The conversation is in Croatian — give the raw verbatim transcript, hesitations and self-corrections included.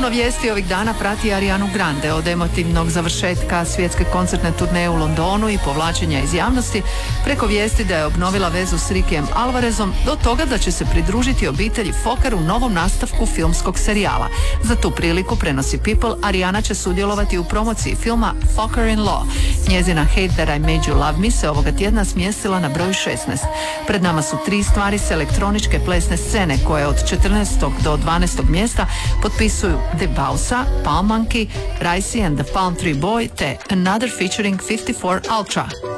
vijesti ovih dana prati Arianu Grande od emotivnog završetka svjetske koncertne turneje u Londonu i povlačenja iz javnosti, preko vijesti da je obnovila vezu s Rickyjem Alvarezom, do toga da će se pridružiti obitelji Fokker u novom nastavku filmskog serijala. Za tu priliku, prenosi People, Ariana će sudjelovati u promociji filma Fokker in Law. Njezina Hate That I Made You Love Me se ovoga tjedna smjestila na broju šesnaest. Pred nama su tri stvari s elektroničke plesne scene koje od četrnaestog do dvanaestog mjesta potpisuju The Bausa, Palm Monkey, Ricey and the Palm Tree Boy te Another featuring fifty-four Ultra.